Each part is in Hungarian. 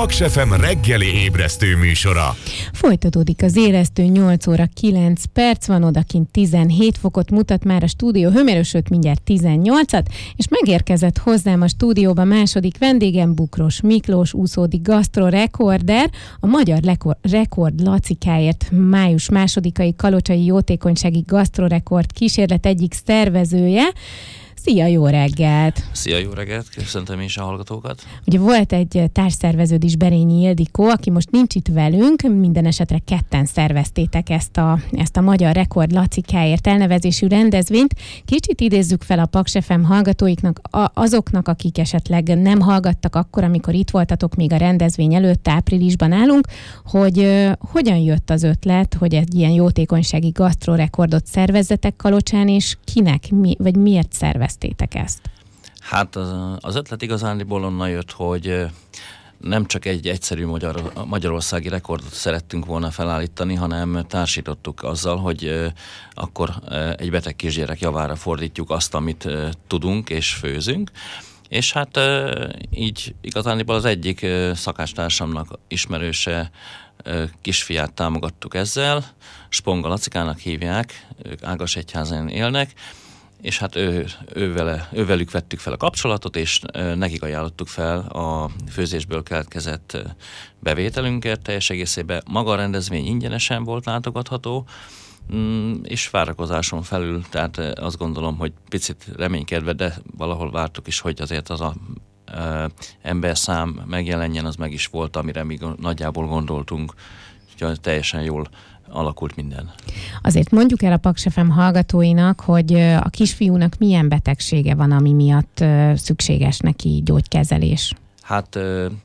Paks FM reggeli ébresztő műsora. Folytatódik az élesztő, 8 óra 9 perc van, odakint 17 fokot mutat már a stúdió hőmérősöt, mindjárt 18-at, és megérkezett hozzám a stúdióba második vendégem, Bukros Miklós, úszódi gasztrorekorder, a Magyar Rekord Lacikáért május 2-ai kalocsai jótékonysági gasztrorekord kísérlet egyik szervezője. Szia, jó reggelt! Szia, jó reggelt! Köszöntöm is a hallgatókat! Ugye volt egy társszerveződ is, Berényi Ildikó, aki most nincs itt velünk, minden esetre ketten szerveztétek ezt a Magyar Rekord Lacikáért elnevezésű rendezvényt. Kicsit idézzük fel a Paks FM hallgatóiknak, azoknak, akik esetleg nem hallgattak akkor, amikor itt voltatok még a rendezvény előtt, áprilisban állunk, hogy hogyan jött az ötlet, hogy egy ilyen jótékonysági gasztrorekordot szervezzetek Kalocsán, és kinek, vagy miért szerveztetek ezt? Hát az ötlet igazániból onnan jött, hogy nem csak egy egyszerű magyarországi rekordot szerettünk volna felállítani, hanem társítottuk azzal, hogy akkor egy beteg kisgyerek javára fordítjuk azt, amit tudunk és főzünk. És hát így igazániból az egyik szakástársamnak ismerőse kisfiát támogattuk ezzel, Sponga Lacikának hívják, ők Ágasegyházán élnek, és hát ővelük vettük fel a kapcsolatot, és nekik ajánlottuk fel a főzésből keletkezett bevételünket teljes egészében. Maga a rendezvény ingyenesen volt látogatható, és várakozáson felül, tehát azt gondolom, hogy picit reménykedve, de valahol vártuk is, hogy azért az a emberszám megjelenjen, az meg is volt, amire mi nagyjából gondoltunk, úgyhogy teljesen jól alakult minden. Azért mondjuk el a Paks FM hallgatóinak, hogy a kisfiúnak milyen betegsége van, ami miatt szükséges neki gyógykezelés? Hát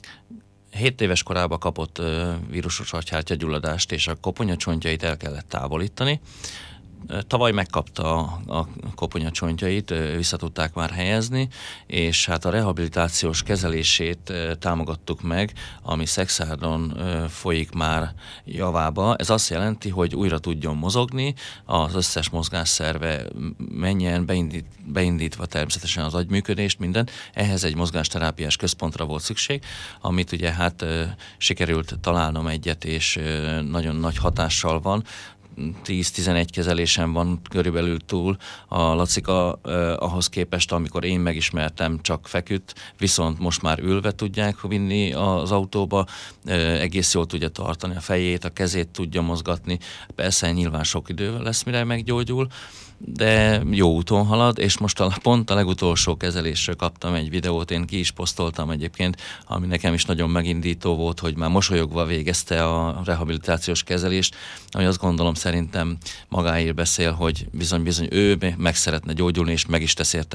7 éves korában kapott vírusos agyhártyagyulladást, és a koponyacsontjait el kellett távolítani. Tavaly megkapta a koponyacsontjait, vissza tudták már helyezni, és hát a rehabilitációs kezelését támogattuk meg, ami Szexárdon folyik már javába. Ez azt jelenti, hogy újra tudjon mozogni, az összes mozgásszerve menjen, beindítva természetesen az agyműködést, minden. Ehhez egy mozgásterápiás központra volt szükség, amit ugye hát sikerült találnom egyet, és nagyon nagy hatással van. 10-11 kezelésen van körülbelül túl a Lacika ahhoz képest, amikor én megismertem, csak feküdt, viszont most már ülve tudják vinni az autóba, egész jól tudja tartani a fejét, a kezét tudja mozgatni. Persze nyilván sok idő lesz, mire meggyógyul, de jó úton halad, és most pont a legutolsó kezelésről kaptam egy videót, én ki is posztoltam egyébként, ami nekem is nagyon megindító volt, hogy már mosolyogva végezte a rehabilitációs kezelést, ami azt gondolom szerintem magáért beszél, hogy bizony ő meg szeretne gyógyulni, és meg is tesz érte